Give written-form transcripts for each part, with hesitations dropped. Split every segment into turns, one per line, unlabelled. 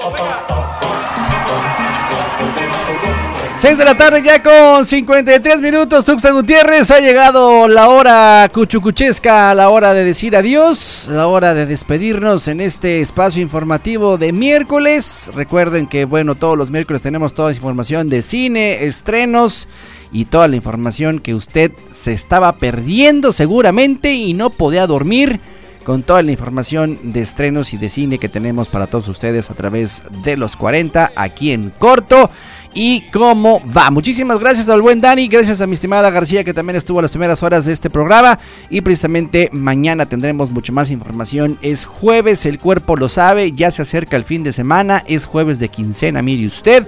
6 de la tarde ya con 53 minutos, Tuxtla Gutiérrez, ha llegado la hora cuchucuchesca, la hora de decir adiós, la hora de despedirnos en este espacio informativo de miércoles. Recuerden que bueno, todos los miércoles tenemos toda la información de cine, estrenos y toda la información que usted se estaba perdiendo seguramente y no podía dormir, con toda la información de estrenos y de cine que tenemos para todos ustedes a través de los 40 aquí en corto. ¿Y cómo va? Muchísimas gracias al buen Dani, gracias a mi estimada García que también estuvo a las primeras horas de este programa. Y precisamente mañana tendremos mucho más información. Es jueves, el cuerpo lo sabe, ya se acerca el fin de semana, es jueves de quincena, mire usted.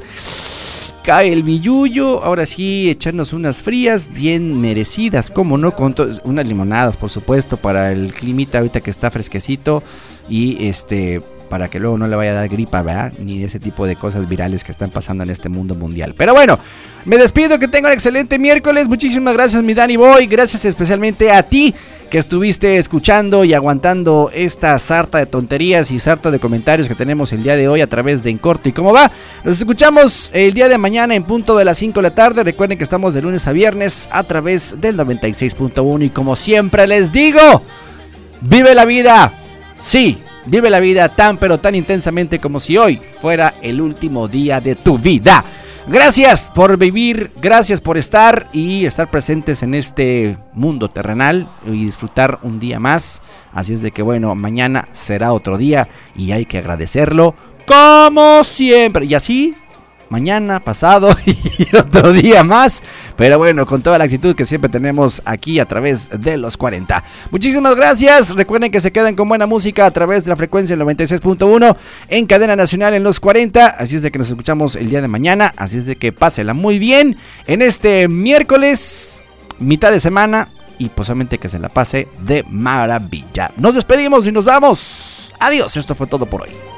Cae el billuyo, ahora sí, echarnos unas frías bien merecidas, como no, con unas limonadas por supuesto para el climita ahorita que está fresquecito y para que luego no le vaya a dar gripa, ¿verdad? Ni ese tipo de cosas virales que están pasando en este mundo mundial. Pero bueno, me despido, que tengan un excelente miércoles. Muchísimas gracias, mi Danny Boy. Gracias especialmente a ti que estuviste escuchando y aguantando esta sarta de tonterías y sarta de comentarios que tenemos el día de hoy a través de En Corto y Cómo Va. Nos escuchamos el día de mañana en punto de las 5 de la tarde. Recuerden que estamos de lunes a viernes a través del 96.1 y como siempre les digo, vive la vida. Sí, vive la vida tan pero tan intensamente como si hoy fuera el último día de tu vida. Gracias por vivir, gracias por estar y estar presentes en este mundo terrenal y disfrutar un día más. Así es de que bueno, mañana será otro día y hay que agradecerlo como siempre. Y así, mañana, pasado y otro día más. Pero bueno, con toda la actitud que siempre tenemos aquí a través de los 40. Muchísimas gracias. Recuerden que se quedan con buena música a través de la frecuencia del 96.1 en cadena nacional en los 40. Así es de que nos escuchamos el día de mañana. Así es de que pásela muy bien en este miércoles, mitad de semana. Y posiblemente que se la pase de maravilla. Nos despedimos y nos vamos. Adiós. Esto fue todo por hoy.